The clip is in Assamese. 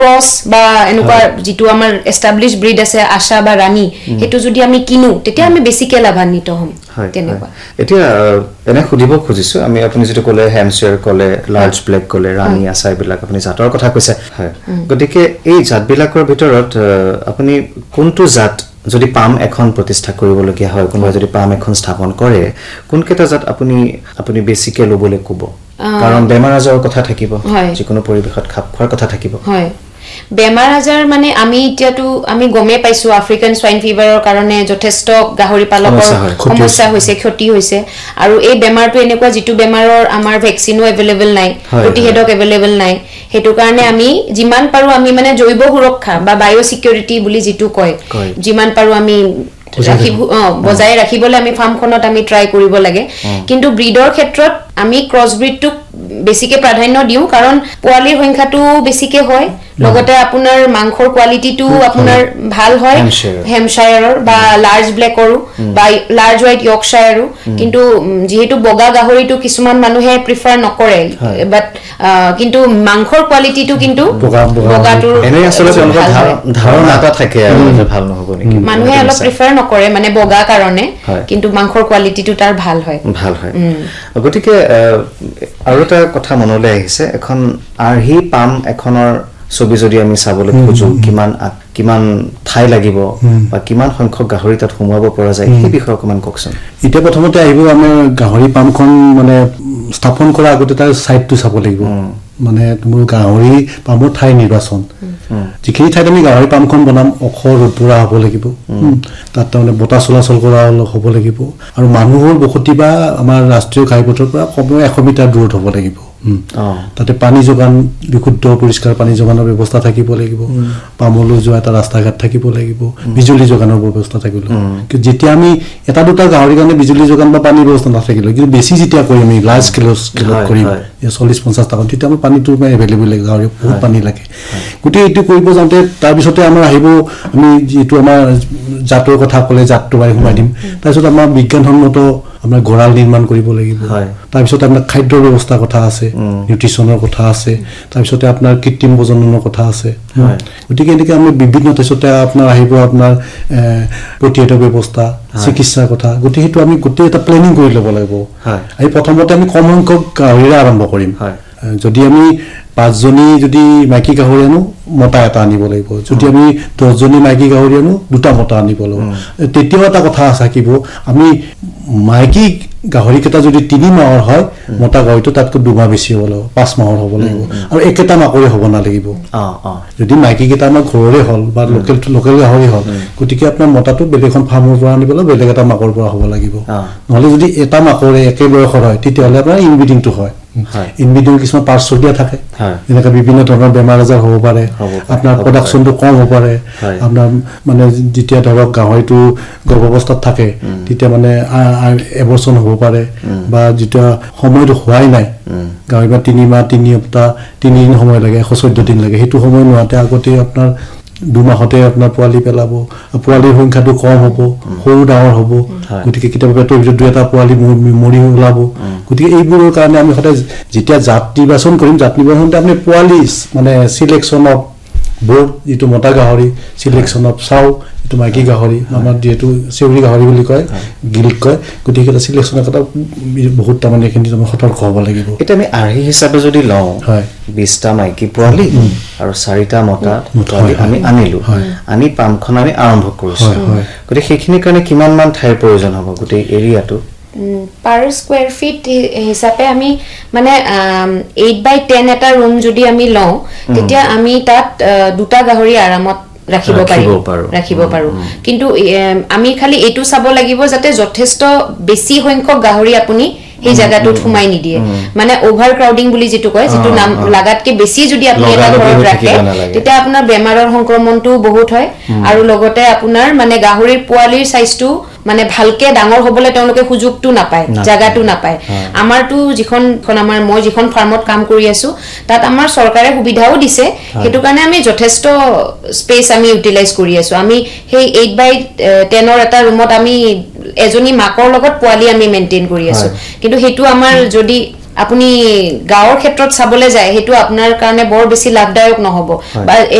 ক্ৰস বা এনেকুৱা যেটো আমাৰ এস্টাবলিশ ব্রিড আছে আশা বা ৰাণী হেতু যদি আমি কিনো তেতিয়া আমি বেছিকে লাভান্বিত হম তেনেকুৱা এতিয়া এনে খুদিব খুজিছো আমি আপুনি যেটো কলে হ্যামশায়াৰ কলে লাৰ্জ ব্ল্যাক কলে ৰাণী আশা বিলাক আপুনি জাতৰ কথা কৈছে হয় গতিকে এই জাতবিলাকৰ ভিতৰত আপুনি কোনটো জাত যদি পাম এখন প্ৰতিষ্ঠা কৰিবলগীয়া হয় কোনোবা যদি পাম এখন স্থাপন কৰে কোনকেটা জাত আপুনি বেছিকে লবলৈ ক'ব কাৰণ বেমাৰ আজাৰৰ কথা থাকিব যিকোনো পৰিবেশত খাপ খোৱাৰ কথা থাকিব হয় বেমাৰ আজাৰ মানে আমি এতিয়াটো আমি গমে পাইছো আফ্ৰিকান সোয়াইন ফিভাৰৰ কাৰণে যথেষ্ট গাহৰি পালকৰ সমস্যা হৈছে ক্ষতি হৈছে আৰু এই বেমাৰটো এনেকুৱা যেটো বেমাৰৰ আমাৰ ভ্যাকচিনো अवेलेबल নাই প্ৰতিষেধক अवेलेबल নাই হেতু কাৰণে আমি যিমান পাৰো আমি মানে জৈৱ সুৰক্ষা বা বায়ো সিকিউৰিটি বুলি যেটো কয় যিমান পাৰো আমি বজাই ৰাখিবলৈ আমি ফাৰ্মখনত আমি ট্ৰাই কৰিব লাগে কিন্তু ব্ৰিডৰ ক্ষেত্ৰত আমি ক্ৰস ব্ৰিডটো বেছিকে প্ৰাধান্য দিও কাৰণ পোৱালিৰ সংখ্যাটো বেছিকে হয় লগতে আপোনাৰ মাংসৰ কোৱালিটিটো আপোনাৰ ভাল হয় হ্যামশায়াৰৰ বা লাৰ্জ ব্ল্যাকৰো বা লাৰ্জ হোৱাইট ইয়ৰ্কশায়াৰো কিন্তু যেহেতু বগা গাহৰিটো কিছুমান মানুহে প্ৰিফাৰ নকৰে বাট কিন্তু মাংসৰ কোৱালিটিটো কিন্তু বগাটোৰ এনে আসলে ধাৰণা এটা থাকে আৰু ভাল নহব নেকি মানুহে অলপ প্ৰিফাৰ নকৰে মানে বগা কাৰণে কিন্তু মাংসৰ কোৱালিটিটো তাৰ ভাল হয় গতিকে আৰু এটা কথা মনলৈ আহিছে এখন আৰহি পাম এখনৰ ছবি যদি আমি চাবলৈ খুজো কিমান ঠাই লাগিব বা কিমান সংখ্যক গাহৰি তাত সোমাব পৰা যায় এই বিষয়ে অকমান কওকচোন এতিয়া প্ৰথমতে আহিব আমাৰ গাহৰি পামখন মানে স্থাপন কৰা আগতে তাৰ সাইটটো চাব লাগিব মানে তোমাৰ গাহৰি পামৰ ঠাই নিৰ্বাচন যিখিনি ঠাইত আমি গাহৰি পামখন বনাম অখৰ ৰ'দৰা হ'ব লাগিব তাত মানে বতাহ চলাচল কৰা হ'ব লাগিব আৰু মানুহৰ বসতি বা আমাৰ ৰাষ্ট্ৰীয় ঘাইপথৰ পৰা কমেও 100 মিটাৰ দূৰত হ'ব লাগিব তাতে পানী যোগান বিশুদ্ধ পৰিষ্কাৰ পানী যোগানৰ ব্যৱস্থা থাকিব লাগিব পামলৈ যোৱা এটা ৰাস্তা ঘাট থাকিব লাগিব বিজুলী যোগানৰ ব্যৱস্থা থাকিব কিন্তু যেতিয়া আমি এটা দুটা গাহৰি কাৰণে বিজুলী যোগান বা পানী ব্যৱস্থা নাথাকিলে কিন্তু বেছি যেতিয়া কৰিম আমি লাৰ্জ স্কেলত কৰিম 40-50 টাকা তেতিয়া আমি পানীটো এভেইলেবল লাগে গাহৰি বহুত পানী লাগে গোটেই এইটো কৰিব যাওঁতে তাৰ পিছতে আমাৰ আহিব আমি যেটো আমাৰ জাতৰ কথা ক'লে জাতটো বাই সোমাই দিম তাৰপিছত আমাৰ বিজ্ঞানসন্মত আমরা গড়াল নিৰ্মাণ কৰিব লাগিব তাৰ পিছত আপোনাৰ খাদ্যৰ ব্যৱস্থা কথা আছে নিউট্ৰিচনৰ কথা আছে তাৰ পিছতে আপোনাৰ কৃত্ৰিম প্ৰজননৰ কথা আছে গতিকে এনেকৈ আমি বিভিন্ন তাৰপিছতে আপোনাৰ আহিব আপোনাৰ প্ৰতিষেধক ব্যৱস্থা চিকিৎসাৰ কথা গতিকে হেতু আমি গোটেই এটা প্লেনিং কৰি ল'ব লাগিব এই প্ৰথমতে আমি কম সংখ্যক গাহৰিৰে আৰম্ভ কৰিম যদি আমি 5 জনী যদি মাইকী গাহৰি আনো মতা এটা আনিব লাগিব যদি আমি 10 জনী মাইকী গাহৰি আনো দুটা মতা আনিব লাগিব তেতিয়াও এটা কথা থাকিব আমি মাইকী গাহৰি কেটা যদি 3 মাহৰ হয় মতা গাহৰিটো তাতকৈ 2 মাহ বেছি হ'ব লাগিব 5 মাহৰ হ'ব লাগিব আৰু একেটা মাকৰে হ'ব না লাগিব যদি মাইকী কেটা আমাৰ ঘৰৰে হল বা লোকেল গাহৰি হল গতিকে আপোনাৰ মতাটো বেলেগ এখন ফাৰ্মৰ পৰা আনিবলৈ বেলেগ এটা মাকৰ পৰা হ'ব লাগিব নহলে যদি এটা মাকৰে একে বয়সৰ হয় তেতিয়াহলে আপোনাৰ ইনব্ৰিডিংটো হয় ইনব্রিডিং কিছুমান পাৰ্শ্বদিয়া থাকে এনেকা বিভিন্ন ধৰণৰ বেমাৰ আজাৰ হ'ব পাৰে আপোনাৰ প্ৰডাকশনটো কম হ'ব পাৰে আপোনাৰ মানে যেতিয়া ধৰক গাহৰিটো গৰ্ভাৱস্থাত থাকে তেতিয়া মানে এবৰ্ষণ হ'ব পাৰে বা যেতিয়া সময়টো হোৱাই নাই গাহৰি বা 3 মাহ 3 সপ্তাহ 3 দিন সময় লাগে 114 দিন লাগে হেতু সময় নোহাতে আগতে আপোনাৰ 2 মাহতে আপোনাৰ পোৱালি পেলাব পোৱালিৰ সংখ্যাটো কম হ'ব সৰু ডাঙৰ হ'ব গতিকে কিতাপ পেটৰ ভিতৰত দুই এটা পোৱালি মৰি ওলাব গতিকে এইবোৰৰ কাৰণে আমি সদায় যেতিয়া জাত নিৰ্বাচন কৰিম জাত নিৰ্বাচনতে আমি পোৱালি মানে সিলেকশন অফ বোৰ্ড যেটো মতা গাহৰি সিলেকশন অফ চাও যেটো মাইকী গাহৰি আমাৰ যেটো চেউৰি গাহৰি বুলি কয় গিল্ক কয় গতিকে এটা সিলেকশনৰ কথা বহুত তাৰমানে এখিনি আমি সতৰ্ক হ'ব লাগিব এটা আমি আৰহি হিচাপে যদি লওঁ 20টা মাইকী পোৱালি আৰু 4টা মতা পোৱালি আমি আনিলো আনি পামখন আমি আৰম্ভ কৰিছো গতিকে সেইখিনি কাৰণে কিমান মান ঠাইৰ প্ৰয়োজন হ'ব গোটেই এৰিয়াটো per square feet হিসাবে আমি মানে 8x10 এটা রুম যদি আমি লও তেতিয়া আমি তাত দুটা গাহৰি আৰামত ৰাখিব পাৰো কিন্তু আমি খালি এটো চাব লাগিব যাতে যথেষ্ট বেছি সংখ্যক গাহৰি আপুনি এই জায়গাটোত ফুমাই নি দিয়ে মানে ওভাৰ ক্ৰাউডিং বুলি যেটো কয় যেটো নাম লাগাতকে বেছি যদি আপুনি এটা ঘৰত ৰাখে তেতিয়া আপোনাৰ বেমাৰৰ সংক্ৰমণটো বহুত হয় আৰু লগতে আপোনাৰ মানে গাহৰিৰ পোৱালিৰ সাইজটো মানে ভালকে ডাঙৰ হ'বলে তেওঁলোকে সুযোগটো নাপায় জায়গাটো নাপায় আমাৰটো যিখন আমাৰ মই যিখন ফাৰ্মত কাম কৰি আছো তাত আমাৰ চৰকাৰে সুবিধাও দিছে হেতু কাৰণে আমি যথেষ্ট স্পেস আমি ইউটিলাইজ কৰি আছো আমি সেই 8x10 ৰ এটা ৰুমত আমি এজনী মাকৰ লগত পোৱালি আমি মেইনটেইন কৰি আছো কিন্তু হেতু আমাৰ যদি আপুনি গাঁৱৰ ক্ষেত্ৰত চাবলৈ যায় হেতু আপোনাৰ কাৰণে বৰ বেছি লাভদায়ক নহব বা